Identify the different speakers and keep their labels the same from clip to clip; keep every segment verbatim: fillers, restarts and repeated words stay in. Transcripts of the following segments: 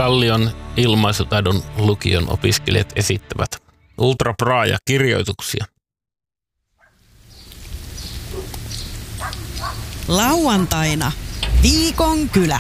Speaker 1: Kallion ilmaisutaidon lukion opiskelijat esittävät Ultra Braille-kirjoituksia.
Speaker 2: Lauantaina Viikon kylä.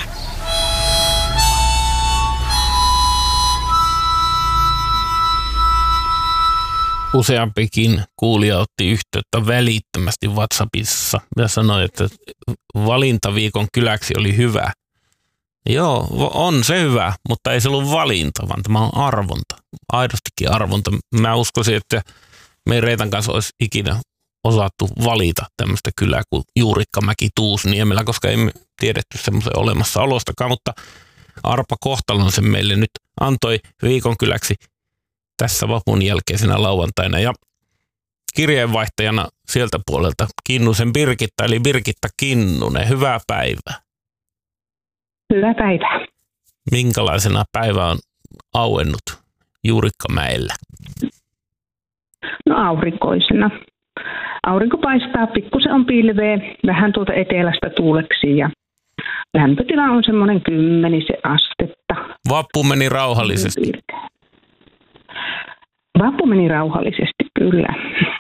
Speaker 1: Useampikin kuulija otti yhteyttä välittömästi WhatsAppissa ja sanoi, että valinta viikon kyläksi oli hyvä. Joo, on se hyvä, mutta ei se ollut valinta, vaan tämä on arvonta. Aidostikin arvonta. Mä uskoisin, että me ei Reetan kanssa olisi ikinä osattu valita tämmöistä kylää kuin Juurikkamäki Tuusniemellä, koska emme tiedetty semmoisen olemassaolostakaan, mutta Arpa Kohtalon sen meille nyt antoi viikon kyläksi tässä vapun jälkeisenä lauantaina. Ja kirjeenvaihtajana sieltä puolelta Kinnusen Birgitta, eli Birgitta Kinnunen. Hyvää päivää.
Speaker 3: Hyvää päivää.
Speaker 1: Minkälaisena päivä on auennut Juurikkamäellä?
Speaker 3: No aurinkoisena. Aurinko paistaa, pikkusen on pilveä, vähän tuolta etelästä tuuleksi ja lämpötila on semmoinen kymmenisen astetta.
Speaker 1: Vappu meni rauhallisesti.
Speaker 3: Vappu meni rauhallisesti, kyllä.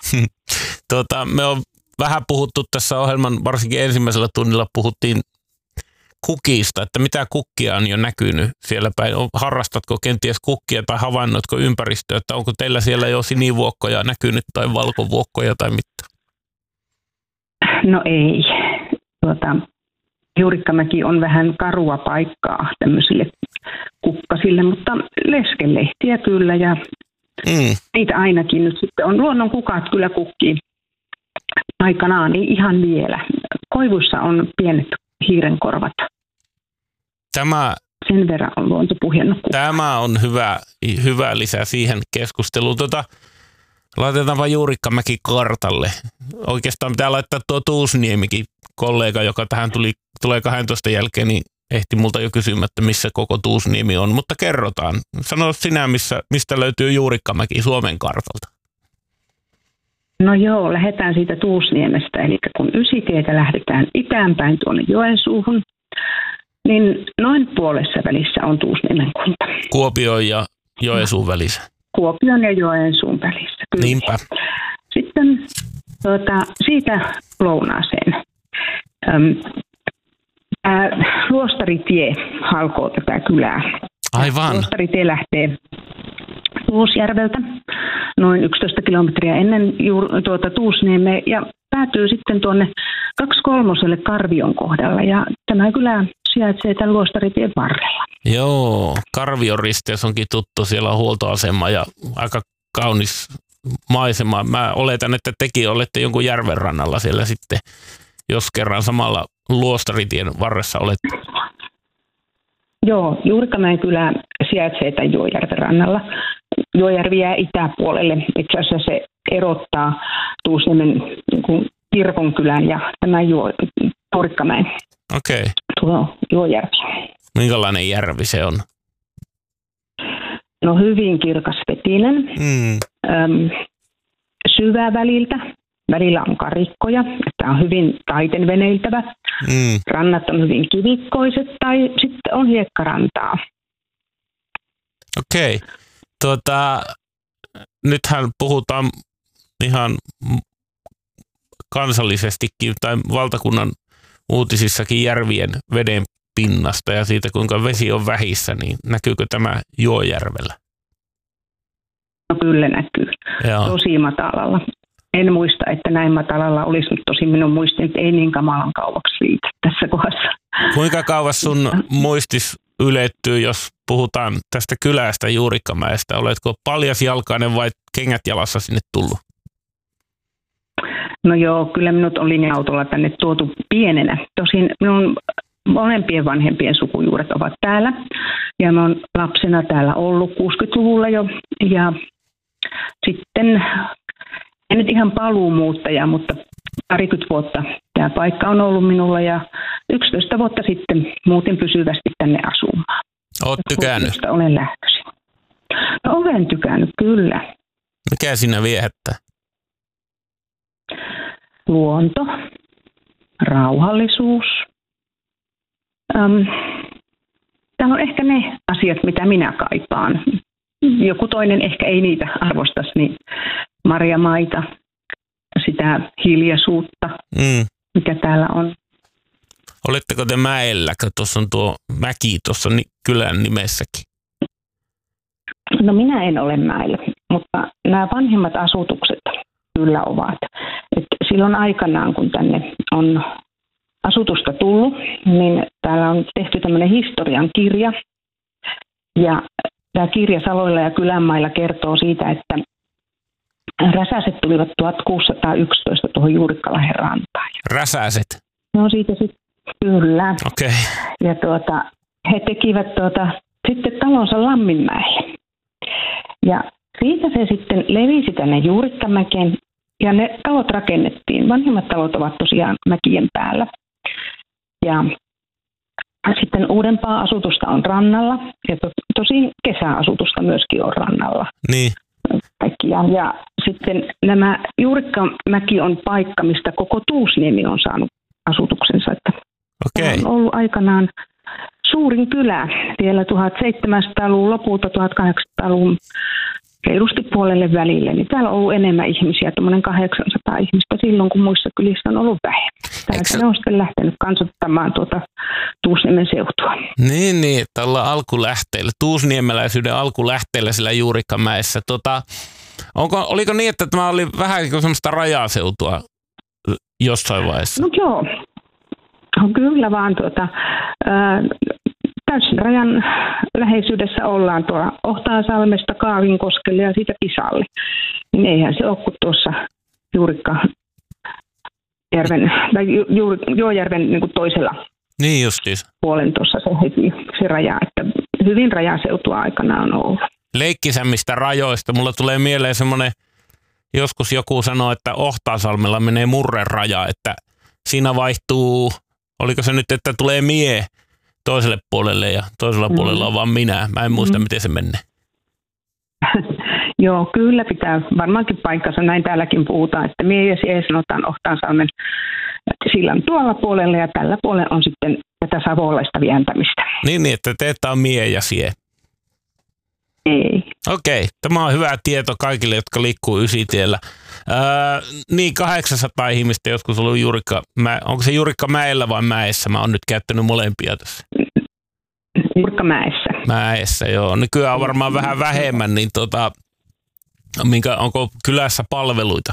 Speaker 1: tota, me on vähän puhuttu tässä ohjelman, varsinkin ensimmäisellä tunnilla puhuttiin kukista, että mitä kukkia on jo näkynyt siellä päin. Harrastatko kenties kukkia tai havainnoitko ympäristöä, että onko teillä siellä jo sinivuokkoja näkynyt tai valkovuokkoja tai mitään?
Speaker 3: No ei. Tuota, Juurikkamäki on vähän karua paikkaa tämmöisille kukkasille, mutta leskelehtiä kyllä ja mm. niitä ainakin nyt sitten on. Luonnon kukat kyllä kukkii aikanaan, niin ihan vielä. Koivuissa on pienet hiirenkorvat.
Speaker 1: Tämä,
Speaker 3: Sen verran on luonto puhjennut.
Speaker 1: Tämä on hyvä, hyvä lisä siihen keskusteluun. Tota, laitetaanpa Juurikkamäki kartalle. Oikeastaan pitää laittaa tuo Tuusniemikin kollega, joka tähän tuli, tulee kahdentoista jälkeen, niin ehti multa jo kysymättä, missä koko Tuusniemi on. Mutta kerrotaan. Sano sinä, missä, mistä löytyy Juurikkamäki Suomen kartalta.
Speaker 3: No joo, lähdetään siitä Tuusniemestä. Eli kun Ysitietä lähdetään itäänpäin tuonne Joensuuhun, niin noin puolessa välissä on Tuusniemen kunta.
Speaker 1: Kuopion ja Joensuun välissä.
Speaker 3: Kuopion ja Joensuun välissä, kyllä.
Speaker 1: Niinpä.
Speaker 3: Sitten tuota, siitä lounaaseen. Öm, ää, Luostaritie halkoo tätä kylää.
Speaker 1: Aivan.
Speaker 3: Luostaritie lähtee Tuusjärveltä noin yksitoista kilometriä ennen juur, tuota Tuusniemeä ja päätyy sitten tuonne kaksi kolmoselle Karvion kohdalla ja tämä kylä sijaitsee tämän Luostaritien varrella.
Speaker 1: Joo, Karvion risteys onkin tuttu, siellä on huoltoasema ja aika kaunis maisema. Mä oletan, että tekin olette jonkun järven rannalla siellä sitten, jos kerran samalla Luostaritien varressa olette.
Speaker 3: Joo, Juurikkamäen kylä sijaitsee tämän Juojärven rannalla. Juojärvi jää itäpuolelle. Itse asiassa se erottaa Tuusniemen niin kirkonkylän ja tämän Juurikkamäen.
Speaker 1: Okei. Okay.
Speaker 3: Tuo Juojärvi.
Speaker 1: Minkälainen järvi se on?
Speaker 3: No hyvin kirkasvetinen. Mm. Öm, syvä väliltä. Välillä on karikkoja. Tämä on hyvin taiten veneiltävä. Mm. Rannat on hyvin kivikkoiset tai sitten on hiekkarantaa.
Speaker 1: Okei. Okay. Tuota, nythän puhutaan ihan kansallisestikin tai valtakunnan uutisissakin järvien veden pinnasta ja siitä, kuinka vesi on vähissä, niin näkyykö tämä Juojärvellä?
Speaker 3: No kyllä näkyy. Joo. Tosi matalalla. En muista, että näin matalalla olisi, mutta tosi minun muistin, että ei niin kamalan kauaksi riitä tässä kohdassa.
Speaker 1: Kuinka kauas sun muistis ylettyy, jos puhutaan tästä kylästä Juurikkamäestä? Oletko paljasjalkainen vai kengät jalassa sinne tullut?
Speaker 3: No joo, kyllä minut on linja-autolla tänne tuotu pienenä. Tosin minun molempien vanhempien sukujuuret ovat täällä. Ja mä oon lapsena täällä ollut kuusikymmentäluvulla jo. Ja sitten, en nyt ihan paluumuuttaja, mutta parikymmentä vuotta tämä paikka on ollut minulla. Ja yksitoista vuotta sitten muutin pysyvästi tänne asumaan.
Speaker 1: Oot tykännyt?
Speaker 3: Olen lähtöisin. No, olen tykännyt, kyllä.
Speaker 1: Mikä siinä viehättää?
Speaker 3: Luonto, rauhallisuus. Öm, tämä on ehkä ne asiat, mitä minä kaipaan. Joku toinen ehkä ei niitä arvostaisi, niin marjamaita, sitä hiljaisuutta, mm. mikä täällä on.
Speaker 1: Oletteko te mäellä, kun tuossa on tuo mäki tuossa kylän nimessäkin?
Speaker 3: No minä en ole mäellä, mutta nämä vanhemmat asutukset kyllä ovat. Et silloin aikanaan, kun tänne on asutusta tullut, niin täällä on tehty tämmöinen historian kirja. Ja tämä kirja Saloilla ja Kylänmailla kertoo siitä, että räsäset tulivat tuhatkuusisataayksitoista tuohon Juurikkalahden rantaan.
Speaker 1: Räsäset?
Speaker 3: No siitä sitten, kyllä.
Speaker 1: Okei.
Speaker 3: Okay. Ja tuota, he tekivät tuota, sitten talonsa Lamminmäelle. Ja siitä se sitten levisi tänne Juurikkamäkeen ja ne talot rakennettiin. Vanhimmat talot ovat tosiaan mäkien päällä. Ja sitten uudempaa asutusta on rannalla ja to, tosin kesäasutusta myöskin on rannalla.
Speaker 1: Niin.
Speaker 3: Kaikkiaan. Ja sitten nämä Juurikkamäki on paikka, mistä koko Tuusniemi on saanut asutuksensa. Että
Speaker 1: Okei.
Speaker 3: On ollut aikanaan suurin kylä vielä tuhatseitsemänsataaluvun lopulta tuhatkahdeksansataaluvun reilusti puolelle välille. Niin täällä on ollut enemmän ihmisiä, tuommoinen kahdeksansataa ihmistä silloin, kun muissa kylissä on ollut vähemmän. Täältä ne on sitten lähtenyt kansattamaan tuota Tuusniemen seutua.
Speaker 1: Niin, niin, että ollaan alkulähteellä, tuusniemeläisyyden alkulähteellä sillä Juurikkamäessä. Tota, onko, oliko niin, että tämä oli vähän niin kuin semmoista rajaseutua jossain vaiheessa?
Speaker 3: No joo, no, kyllä vaan tuota, ää, täysin rajan läheisyydessä ollaan tuolla Ohtaasalmesta Kaavinkoskelle ja siitä Pisalle. Niin eihän se ole kuin tuossa Juurikka Järven, tai Juuri, Joojärven niin kuin toisella
Speaker 1: niin justiis.
Speaker 3: puolen tuossa se heti se raja, että hyvin rajaseutua aikana on ollut.
Speaker 1: Leikkisämmistä rajoista. Mulla tulee mieleen semmoinen, joskus joku sanoo, että Ohtaasalmella menee murreraja, että siinä vaihtuu, oliko se nyt, että tulee mie toiselle puolelle ja toisella mm. puolella on vaan minä. Mä en muista, mm. miten se menee.
Speaker 3: Joo, kyllä pitää varmaankin paikkansa. Näin täälläkin puhutaan, että mie ja sie sanotaan Ohtaasalmen sillan tuolla puolella ja tällä puolella on sitten tätä savolaista vientämistä.
Speaker 1: Niin, niin että teitä on mie ja sie.
Speaker 3: Ei.
Speaker 1: Okei, tämä on hyvä tieto kaikille, jotka liikkuu Ysitiellä. Öö, niin, kahdeksansataa ihmistä joskus ollut Juurikka, onko se Juurikkamäellä vai Mäessä? Mä oon nyt käyttänyt molempia tässä.
Speaker 3: Juurikkamäessä.
Speaker 1: Mäessä, joo. Nykyään on varmaan vähän vähemmän, niin tota, minkä, onko kylässä palveluita?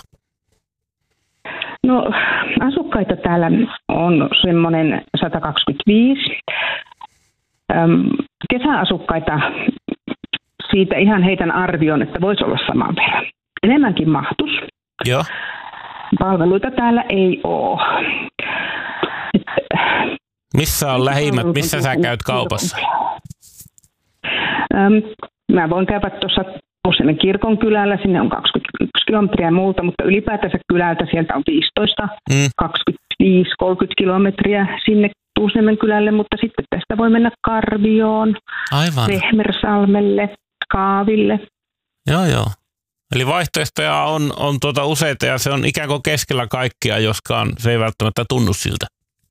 Speaker 3: No, asukkaita täällä on semmoinen sata kaksikymmentäviisi. Öm, kesäasukkaita siitä ihan heitän arvion, että voisi olla saman verran. Enemmänkin mahtus.
Speaker 1: Joo.
Speaker 3: Palveluita täällä ei ole.
Speaker 1: Missä on lähimmät? Missä sä käyt kaupassa?
Speaker 3: Öm, mä voin käydä tuossa Tuusniemen kirkon kylällä. Sinne on kaksikymmentäyksi kilometriä multa, mutta ylipäätänsä kylältä sieltä on viisitoista, mm. kaksikymmentäviisi, kolmekymmentä kilometriä sinne Tuusniemen kylälle, mutta sitten tästä voi mennä Karvioon,
Speaker 1: aivan.
Speaker 3: Vehmersalmelle, Kaaville.
Speaker 1: Joo, joo. Eli vaihtoehtoja on, on tuota useita ja se on ikään kuin keskellä kaikkia, joskaan se ei välttämättä tunnu siltä.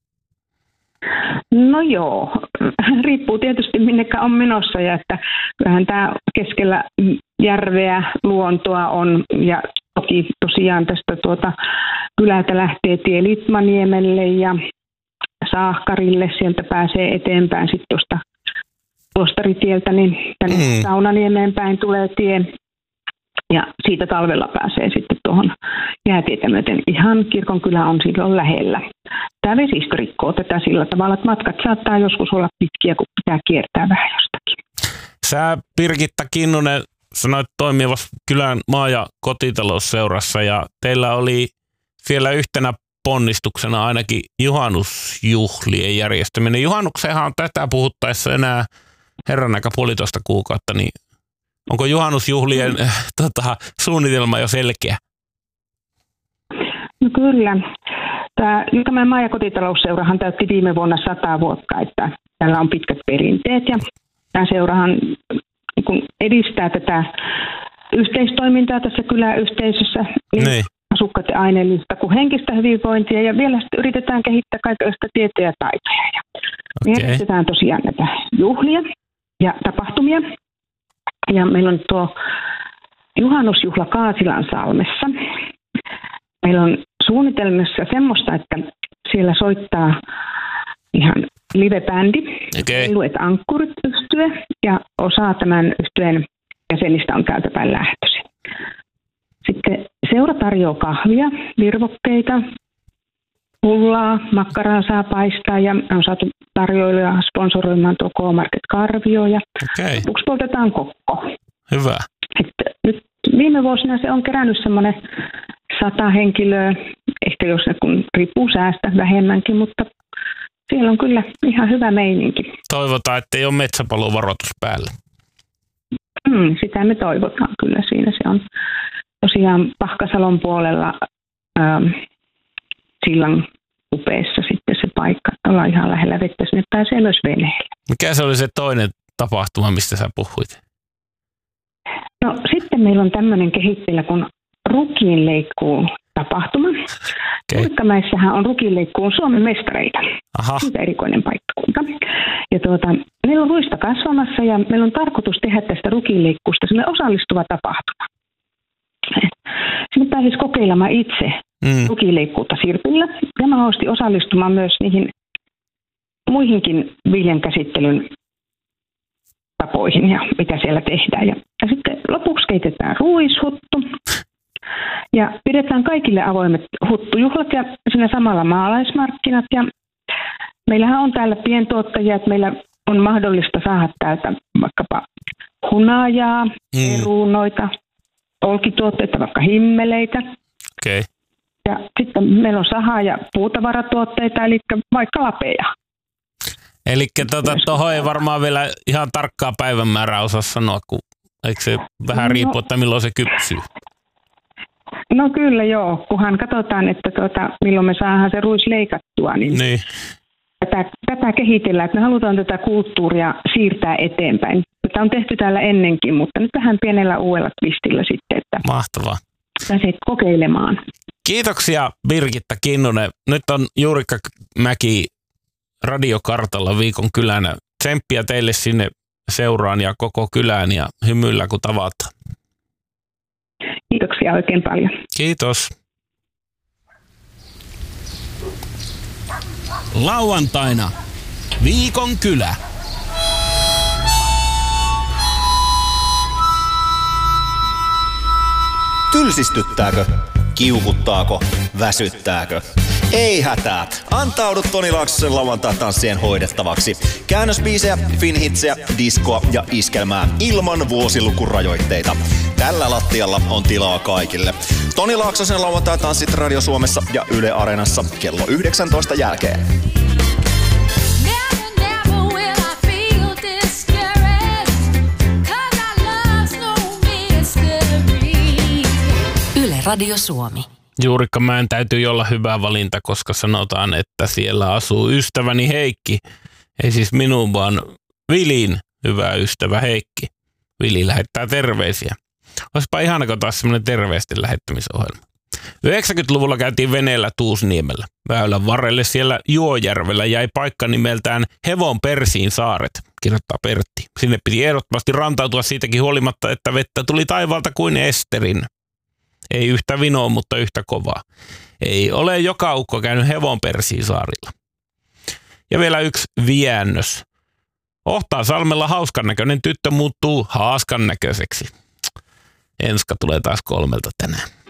Speaker 3: No joo, riippuu tietysti minnekään on menossa ja että kyllähän tämä keskellä järveä luontoa on ja toki tosiaan tästä tuota kylältä lähtee tie Litmaniemelle ja Saahkarille, sieltä pääsee eteenpäin sitten tuosta Luostaritieltä, niin tänne mm. Saunaniemeen päin tulee tie. Ja siitä talvella pääsee sitten tuohon jäätietä myöten. Ihan kirkonkylä on silloin lähellä. Tämä vesistö rikkoo tätä sillä tavalla, että matkat saattaa joskus olla pitkiä, kun pitää kiertää vähän jostakin.
Speaker 1: Sä, Birgitta Kinnunen, sanoit toimivassa kylän maa- ja kotitalousseurassa ja teillä oli siellä yhtenä ponnistuksena ainakin juhannusjuhlien järjestäminen. Juhannukseenhan on tätä puhuttaessa enää herran aika puolitoista kuukautta, niin onko juhannusjuhlien äh, tota, suunnitelma jo selkeä?
Speaker 3: No kyllä. Tämä Ylkämäen maa- ja kotitalousseurahan täytti viime vuonna sata vuotta, että täällä on pitkät perinteet ja tämä seurahan kun edistää tätä yhteistoimintaa tässä kyläyhteisössä, niin Nei. asukkaiden aineellista kuin henkistä hyvinvointia ja vielä sitten yritetään kehittää kaikenlaista tietoja ja taitoja. Ja okay. Järjestetään tosiaan näitä juhlia ja tapahtumia. Ja meillä on tuo juhannusjuhla Kaasilansalmessa. Meillä on suunnitelmassa semmoista, että siellä soittaa ihan live-bändi,
Speaker 1: okay.
Speaker 3: Luet Ankkurit -yhtye, ja osa tämän yhtyeen jäsenistä on täältä päin lähtöisin. Sitten seura tarjoaa kahvia, virvokkeita, pullaa, makkaraa saa paistaa ja on saatu tarjoiluja sponsoroimaan tuo K-Market Karvio ja
Speaker 1: okay.
Speaker 3: lopuksi poltetaan kokko.
Speaker 1: Hyvä.
Speaker 3: Että nyt viime vuosina se on kerännyt semmoinen sata henkilöä, ehkä jos ne kun riippuu säästä vähemmänkin, mutta siellä on kyllä ihan hyvä meininki.
Speaker 1: Toivotaan, että ei ole metsäpalovaroitus päällä.
Speaker 3: Hmm, sitä me toivotaan kyllä siinä. Se on tosiaan Pahkasalon puolella ähm, sillan upeessa sitten se paikka. Ollaan ihan lähellä vettä, sinne pääsee myös veneellä.
Speaker 1: Mikä se oli se toinen tapahtuma, mistä sä puhuit?
Speaker 3: No sitten meillä on tämmöinen kehitteillä kuin rukiinleikkuun tapahtuma. Kurikkamäessähän on rukiinleikkuun Suomen mestareita.
Speaker 1: Aha.
Speaker 3: Siitä erikoinen paikkakunta. Ja tuota, meillä on ruista kasvamassa ja meillä on tarkoitus tehdä tästä rukiinleikkuusta sellainen osallistuva tapahtuma. Sinne pääsisi kokeilemaan itse mm. rukiinleikkuutta sirpillä. Ja mahdollisesti osallistumaan myös niihin muihinkin viljan käsittelyn tapoihin ja mitä siellä tehdään. Ja, ja sitten lopuksi keitetään ruishuttu ja pidetään kaikille avoimet huttujuhlat ja siinä samalla maalaismarkkinat. Ja meillähän on täällä pientuottajia, että meillä on mahdollista saada täältä vaikkapa hunajaa, mm. perunoita, olkituotteita, vaikka himmeleitä.
Speaker 1: Okay.
Speaker 3: Ja sitten meillä on saha- ja puutavaratuotteita, eli vaikka lapeja.
Speaker 1: Eli tuohon tota, ei varmaan vielä ihan tarkkaa päivämäärää osaa sanoa, kun eikö se vähän no, riippu, että milloin se kypsyy?
Speaker 3: No kyllä joo, kunhan katsotaan, että tuota, milloin me saadaan se ruis leikattua, niin, niin. Tätä, tätä kehitellään, että me halutaan tätä kulttuuria siirtää eteenpäin. Tätä on tehty täällä ennenkin, mutta nyt vähän pienellä uudella twistillä sitten, että
Speaker 1: mahtavaa.
Speaker 3: Pääset kokeilemaan.
Speaker 1: Kiitoksia Birgitta Kinnunen. Nyt on Juurikka Mäki Radiokartalla Viikon kylänä. Tsemppiä teille sinne seuraan ja koko kylään ja hymyillä kun tavataan.
Speaker 3: Kiitoksia oikein paljon.
Speaker 1: Kiitos.
Speaker 2: Lauantaina Viikon kylä.
Speaker 4: Tylsistyttääkö? Kiukuttaako? Väsyttääkö? Ei hätää. Antaudu Toni Laaksosen lauantai-tanssien hoidettavaksi. Käännösbiisejä, finhitsejä, diskoa ja iskelmää ilman vuosilukurajoitteita. Tällä lattialla on tilaa kaikille. Toni Laaksosen lauantai-tanssit Radio Suomessa ja Yle Areenassa kello yhdeksäntoista jälkeen.
Speaker 5: Yle Radio Suomi.
Speaker 1: Juurikka, mä täytyy olla hyvä valinta, koska sanotaan, että siellä asuu ystäväni Heikki. Ei siis minun, vaan Vilin hyvä ystävä Heikki. Vili lähettää terveisiä. Olisipa ihanako taas semmoinen terveisten lähettämisohjelma. yhdeksänkymmentäluvulla käytiin veneellä Tuusniemellä. Väylän varrelle siellä Juojärvellä jäi paikka nimeltään Hevon Persiin saaret, kirjoittaa Pertti. Sinne piti ehdottomasti rantautua siitäkin huolimatta, että vettä tuli taivaalta kuin esterin. Ei yhtä vinoa, mutta yhtä kovaa. Ei ole joka ukko käynyt Hevon Persiin saarilla. Ja vielä yksi viäännös. Ohtaa-Salmella hauskan näköinen tyttö muuttuu haaskan näköiseksi. Enska tulee taas kolmelta tänään.